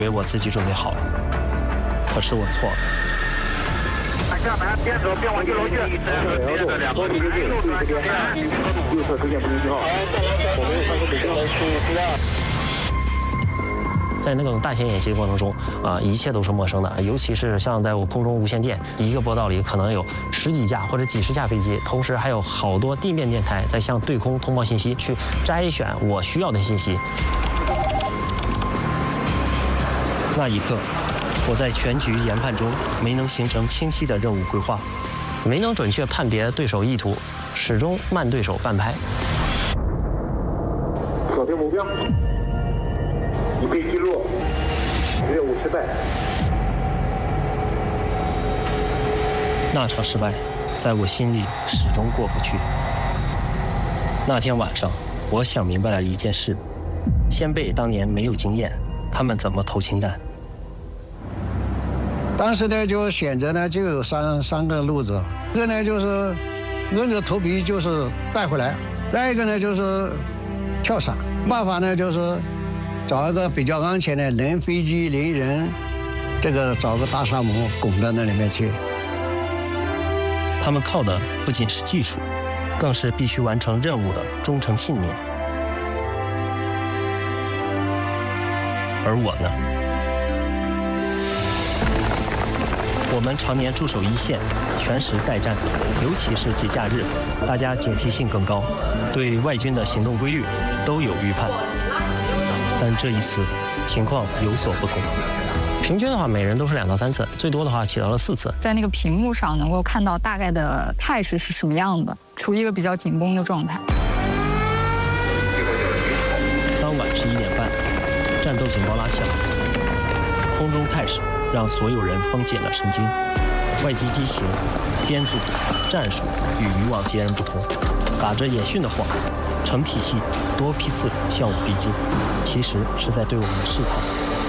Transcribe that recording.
以为我自己准备好了，可是我错了。 下门边走边往1楼去。右侧出现不明信号。我们上个北京来出在那种大型演习过程中，一切都是陌生的，尤其是像在我空中无线电，一个波道里可能有10几架或者几十架飞机，同时还有好多地面电台在向对空通报信息，去摘选我需要的信息。那一刻，我在全局研判中没能形成清晰的任务规划，没能准确判别对手意图，始终慢对手半拍。 锁定目标，已被击落，任务失败。 那场失败，在我心里始终过不去。那天晚上，我想明白了一件事：先辈当年没有经验，他们怎么投氢弹？ 当时呢，就选择呢就有三个路子，一个呢就是硬着头皮就是带回来，再一个呢就是跳伞，办法呢就是找一个比较安全的人飞机连人，这个找个大沙漠拱到那里面去。 他们靠的不仅是技术，更是必须完成任务的忠诚信念。而我呢？我们常年驻守一线，全时待战，尤其是节假日，大家警惕性更高，对外军的行动规律都有预判。但这一次情况有所不同，平均的话每人都是2到3次，最多的话起到了4次。 在那个屏幕上能够看到大概的态势是什么样的，处于一个比较紧绷的状态。 当晚11点半，战斗警报拉响，空中态势让所有人绷紧了神经。外机机型、编组、战术与以往截然不同，打着演训的幌子，成体系多批次向我逼近，其实是在对我们试探。